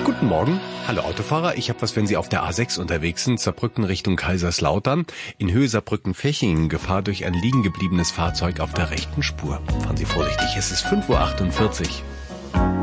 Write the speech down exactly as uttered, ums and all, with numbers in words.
Guten Morgen. Hallo Autofahrer, ich habe was, wenn Sie auf der A sechs unterwegs sind, Saarbrücken Richtung Kaiserslautern. In Höhe Saarbrücken-Fechingen Gefahr durch ein liegen gebliebenes Fahrzeug auf der rechten Spur. Fahren Sie vorsichtig, es ist fünf Uhr achtundvierzig.